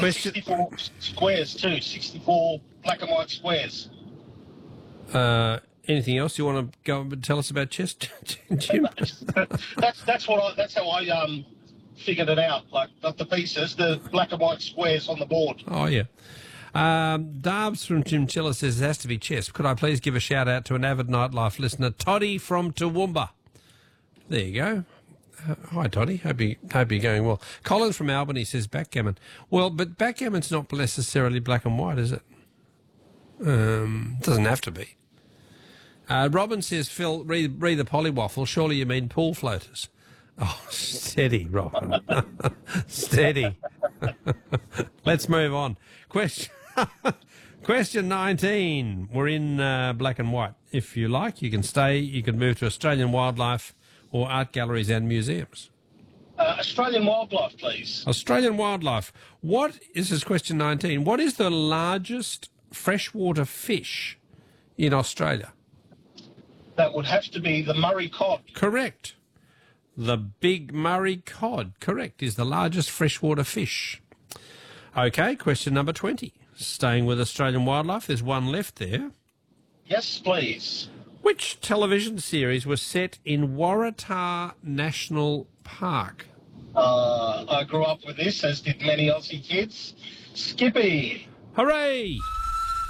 Question. 64 squares too. 64 black and white squares. Anything else you want to go and tell us about chess, Jim? That's how I figured it out. Like not the pieces, the black and white squares on the board. Oh, yeah. Darbs from Chinchilla says it has to be chess. Could I please give a shout out to an avid nightlife listener, Toddy from Toowoomba? There you go. Hi, Toddy. Hope you're going well. Colin from Albany says backgammon. Well, but backgammon's not necessarily black and white, is it? Doesn't have to be. Robin says, Phil, read the polywaffle. Surely you mean pool floaters. Oh, steady, Robin. Steady. Let's move on. Question 19. We're in black and white. If you like, you can stay. You can move to Australian wildlife or art galleries and museums. Australian wildlife, please. Australian wildlife. This is question 19. What is the largest freshwater fish in Australia? That would have to be the Murray cod. Correct. The big Murray cod, correct, is the largest freshwater fish. Okay, question number 20. Staying with Australian wildlife, there's one left there. Yes, please. Which television series was set in Waratah National Park? I grew up with this, as did many Aussie kids. Skippy. Hooray!